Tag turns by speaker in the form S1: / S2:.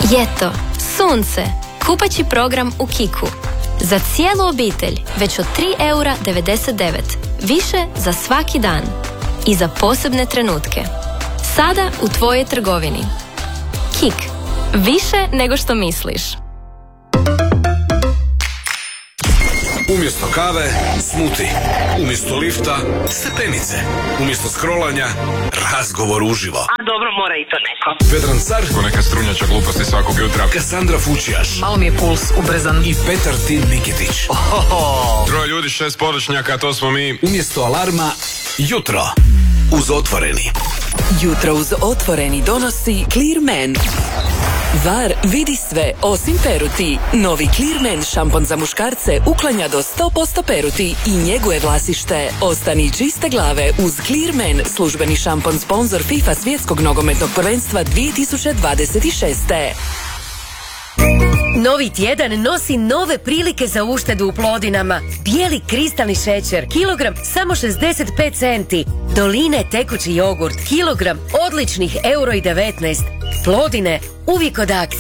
S1: Ljeto, sunce, kupaći program u Kiku. Za cijelu obitelj već od 3,99 €. Više za svaki dan. I za posebne trenutke. Sada u tvojoj trgovini. Kik. Više nego što misliš.
S2: Umjesto kave, smuti. Umjesto lifta, stepenice. Umjesto scrollanja, razgovor uživo.
S3: A dobro, mora i to neko.
S2: Vedran Car,
S4: ko neka strunjača gluposti svakog jutra.
S2: Kassandra Fučijaš
S3: Malo mi je puls ubrzan.
S2: i Petar Tin Nikitić.
S4: Troje ljudi, 6 podočnjaka, to smo mi.
S2: Umjesto alarma, jutro uz Otvoreni.
S5: Jutro uz Otvoreni donosi Clearman. Var vidi sve osim peruti. Novi Clearman šampon za muškarce uklanja do 100% peruti i njeguje vlasište. Ostani čiste glave uz Clearman, službeni šampon sponsor FIFA svjetskog nogometnog prvenstva 2026.
S6: Novi tjedan nosi nove prilike za uštedu u Plodinama. Bijeli kristalni šećer, kilogram samo 65 centi. Doline tekući jogurt, kilogram odličnih €1,19. Plodine, uvijek od akcije.